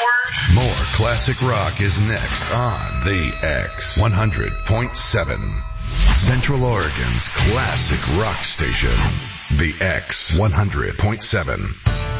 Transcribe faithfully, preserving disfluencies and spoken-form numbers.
awkward. More classic rock is next on The X one hundred point seven. Central Oregon's classic rock station. The X one hundred point seven.